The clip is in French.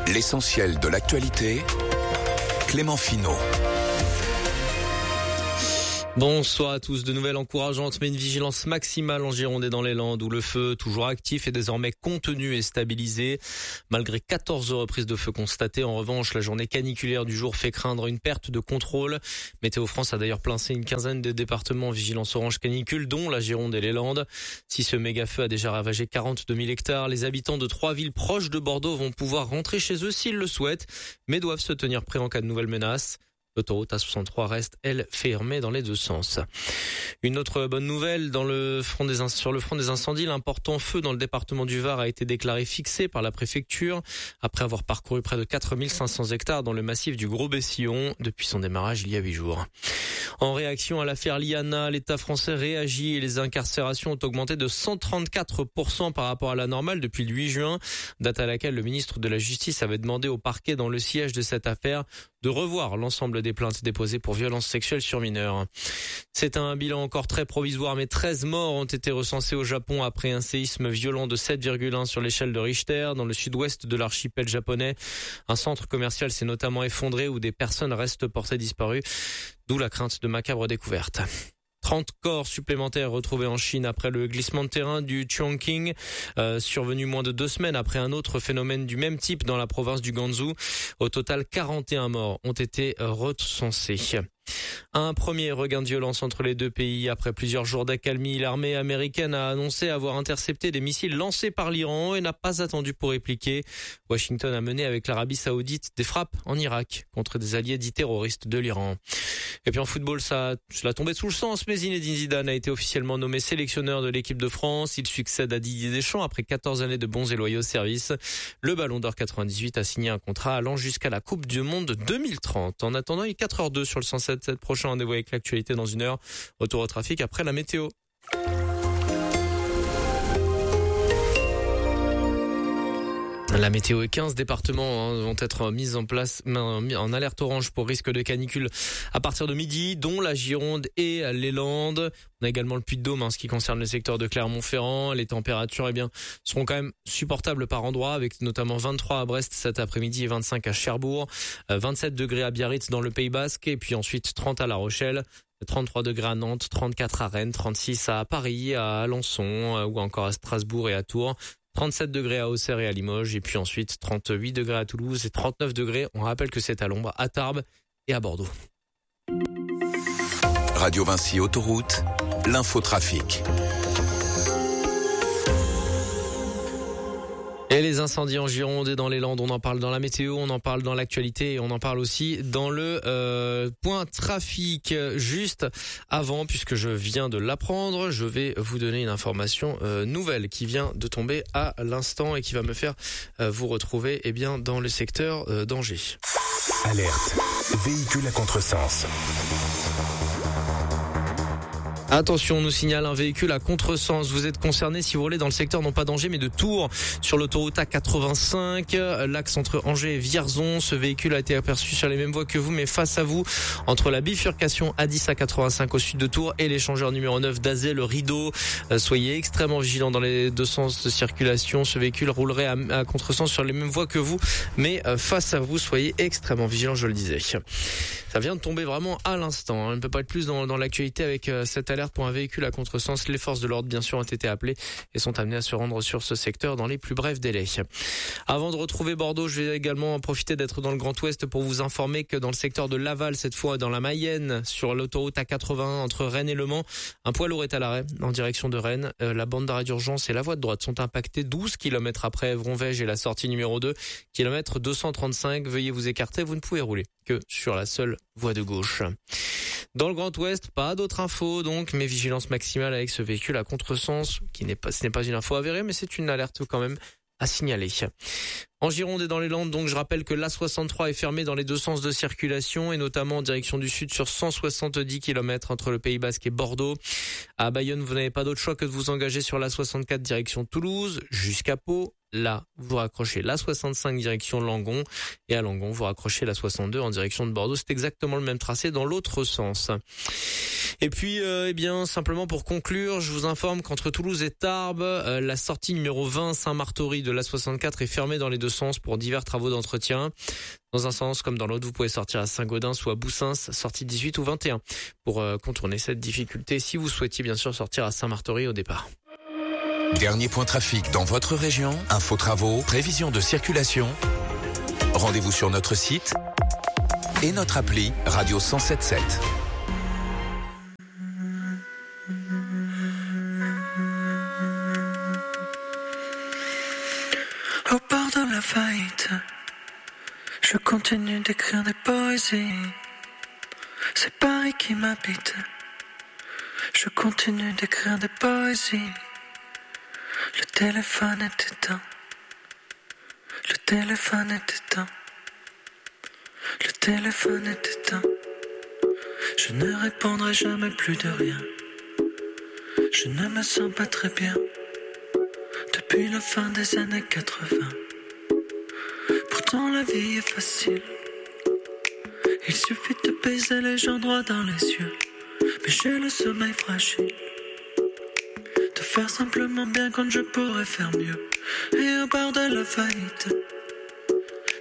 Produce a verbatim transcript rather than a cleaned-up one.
L'essentiel de l'actualité, Clément Finot. Bonsoir à tous. De nouvelles encourageantes, mais une vigilance maximale en Gironde et dans les Landes où le feu, toujours actif, est désormais contenu et stabilisé. Malgré quatorze reprises de feu constatées, en revanche, la journée caniculaire du jour fait craindre une perte de contrôle. Météo France a d'ailleurs placé une quinzaine de départements en vigilance orange canicule, dont la Gironde et les Landes. Si ce méga-feu a déjà ravagé quarante-deux mille hectares, les habitants de trois villes proches de Bordeaux vont pouvoir rentrer chez eux s'ils le souhaitent, mais doivent se tenir prêts en cas de nouvelles menaces. L'autoroute A soixante-trois reste, elle, fermée dans les deux sens. Une autre bonne nouvelle, dans le front des, sur le front des incendies, l'important feu dans le département du Var a été déclaré fixé par la préfecture après avoir parcouru près de quatre mille cinq cents hectares dans le massif du Gros-Bessillon depuis son démarrage il y a huit jours. En réaction à l'affaire Liana, l'État français réagit et les incarcérations ont augmenté de cent trente-quatre pour cent par rapport à la normale depuis le huit juin, date à laquelle le ministre de la Justice avait demandé au parquet dans le siège de cette affaire de revoir l'ensemble des plaintes déposées pour violences sexuelles sur mineurs. C'est un bilan encore très provisoire, mais treize morts ont été recensés au Japon après un séisme violent de sept virgule un sur l'échelle de Richter dans le sud-ouest de l'archipel japonais. Un centre commercial s'est notamment effondré où des personnes restent portées disparues, d'où la crainte de macabres découvertes. trente corps supplémentaires retrouvés en Chine après le glissement de terrain du Chongqing, euh, survenu moins de deux semaines après un autre phénomène du même type dans la province du Gansu. Au total, quarante et un morts ont été recensés. Un premier regain de violence entre les deux pays. Après plusieurs jours d'accalmie, l'armée américaine a annoncé avoir intercepté des missiles lancés par l'Iran et n'a pas attendu pour répliquer. Washington a mené avec l'Arabie Saoudite des frappes en Irak contre des alliés dits terroristes de l'Iran. Et puis en football, ça, ça a tombé sous le sens, mais Zinedine Zidane a été officiellement nommé sélectionneur de l'équipe de France. Il succède à Didier Deschamps après quatorze années de bons et loyaux services. Le Ballon d'Or quatre-vingt-dix-huit a signé un contrat allant jusqu'à la Coupe du Monde deux mille trente. En attendant, il est quatre heures deux sur le cent sept virgule sept. Prochain rendez-vous avec l'actualité dans une heure. Retour au trafic après la météo. La météo et quinze départements hein, vont être mis en place en alerte orange pour risque de canicule à partir de midi, dont la Gironde et les Landes. On a également le Puy-de-Dôme en ce qui concerne le secteur de Clermont-Ferrand. Les températures eh bien, seront quand même supportables par endroits, avec notamment vingt-trois à Brest cet après-midi et vingt-cinq à Cherbourg, vingt-sept degrés à Biarritz dans le Pays Basque et puis ensuite trente à La Rochelle. trente-trois degrés à Nantes, trente-quatre à Rennes, trente-six à Paris, à Alençon ou encore à Strasbourg et à Tours. trente-sept degrés à Auxerre et à Limoges et puis ensuite trente-huit degrés à Toulouse et trente-neuf degrés, on rappelle que c'est à l'ombre, à Tarbes et à Bordeaux. Radio Vinci Autoroute, l'infotrafic. Et les incendies en Gironde et dans les Landes, on en parle dans la météo, on en parle dans l'actualité et on en parle aussi dans le euh, point trafic. Juste avant, puisque je viens de l'apprendre, je vais vous donner une information euh, nouvelle qui vient de tomber à l'instant et qui va me faire euh, vous retrouver eh bien dans le secteur euh, d'Angers. Alerte, véhicule à contresens. Attention, on nous signale un véhicule à contresens. Vous êtes concerné si vous roulez dans le secteur non pas d'Angers mais de Tours sur l'autoroute A quatre-vingt-cinq, l'axe entre Angers et Vierzon. Ce véhicule a été aperçu sur les mêmes voies que vous mais face à vous entre la bifurcation A dix à quatre-vingt-cinq au sud de Tours et l'échangeur numéro neuf d'Azay, le Rideau. Soyez extrêmement vigilants dans les deux sens de circulation. Ce véhicule roulerait à, à contresens sur les mêmes voies que vous mais face à vous, soyez extrêmement vigilants, je le disais. Ça vient de tomber vraiment à l'instant. On ne peut pas être plus dans, dans l'actualité avec euh, cette alerte pour un véhicule à contresens. Les forces de l'ordre, bien sûr, ont été appelées et sont amenées à se rendre sur ce secteur dans les plus brefs délais. Avant de retrouver Bordeaux, je vais également en profiter d'être dans le Grand Ouest pour vous informer que dans le secteur de Laval, cette fois dans la Mayenne, sur l'autoroute A quatre-vingts entre Rennes et Le Mans, un poids lourd est à l'arrêt en direction de Rennes. Euh, la bande d'arrêt d'urgence et la voie de droite sont impactées douze kilomètres après Évron-Vège et la sortie numéro deux, kilomètre deux cent trente-cinq. Veuillez vous écarter, vous ne pouvez rouler que sur la seule voie de gauche. Dans le Grand Ouest, pas d'autres infos donc, mais vigilance maximale avec ce véhicule à contresens, qui n'est pas, ce n'est pas une info avérée, mais c'est une alerte quand même à signaler. En Gironde et dans les Landes, donc je rappelle que l'A soixante-trois est fermée dans les deux sens de circulation et notamment en direction du sud sur cent soixante-dix kilomètres entre le Pays Basque et Bordeaux. À Bayonne, vous n'avez pas d'autre choix que de vous engager sur l'A soixante-quatre direction Toulouse jusqu'à Pau. Là, vous raccrochez l'A soixante-cinq direction Langon et à Langon, vous raccrochez l'A soixante-deux en direction de Bordeaux. C'est exactement le même tracé dans l'autre sens. Et puis, euh, eh bien, simplement pour conclure, je vous informe qu'entre Toulouse et Tarbes, euh, la sortie numéro vingt Saint-Martory de l'A soixante-quatre est fermée dans les deux sens pour divers travaux d'entretien. Dans un sens comme dans l'autre, vous pouvez sortir à Saint-Gaudens ou à Boussins, sortie dix-huit ou vingt et un, pour euh, contourner cette difficulté si vous souhaitiez bien sûr sortir à Saint-Martory au départ. Dernier point trafic dans votre région, info travaux, prévision de circulation. Rendez-vous sur notre site et notre appli Radio cent sept sept. Au bord de la faillite, je continue d'écrire des poésies. C'est Paris qui m'habite. Je continue d'écrire des poésies. Le téléphone est éteint. Le téléphone est éteint. Le téléphone est éteint. Je ne répondrai jamais plus de rien. Je ne me sens pas très bien. Depuis la fin des années quatre-vingts. Pourtant la vie est facile. Il suffit de baiser les gens droit dans les yeux. Mais j'ai le sommeil fragile. De faire simplement bien quand je pourrais faire mieux. Et au bord de la faillite,